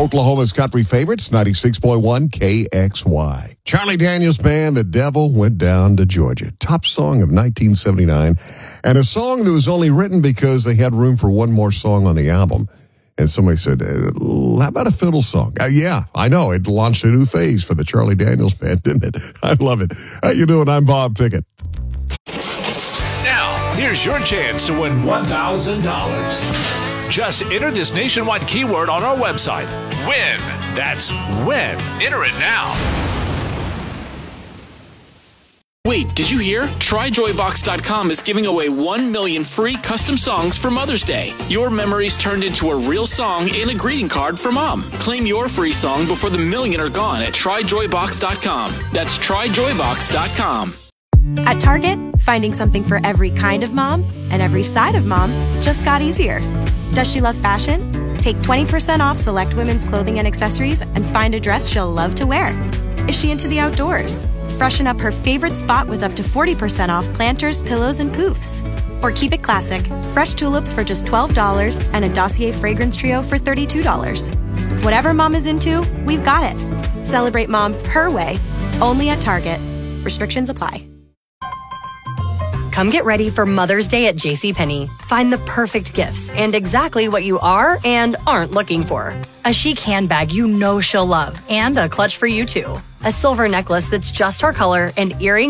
Oklahoma's country favorites, 96.1 KXY. Charlie Daniels Band, The Devil Went Down to Georgia. Top song of 1979. And a song that was only written because they had room for one more song on the album. And somebody said, how about a fiddle song? Yeah, I know. It launched a new phase for the Charlie Daniels Band, didn't it? I love it. How you doing? I'm Bob Pickett. Now, here's your chance to win $1,000. Just enter this nationwide keyword on our website. WIN. That's WIN. Enter it now. Wait, did you hear? TryJoyBox.com is giving away 1 million free custom songs for Mother's Day. Your memories turned into a real song and a greeting card for Mom. Claim your free song before the million are gone at TryJoyBox.com. That's TryJoyBox.com. At Target, finding something for every kind of mom and every side of mom just got easier. Does she love fashion? Take 20% off select women's clothing and accessories and find a dress she'll love to wear. Is she into the outdoors? Freshen up her favorite spot with up to 40% off planters, pillows, and poofs. Or keep it classic. Fresh tulips for just $12 and a Dossier fragrance trio for $32. Whatever mom is into, we've got it. Celebrate mom her way, only at Target. Restrictions apply. Come get ready for Mother's Day at JCPenney. Find the perfect gifts and exactly what you are and aren't looking for. A chic handbag you know she'll love and a clutch for you too. A silver necklace that's just her color and earrings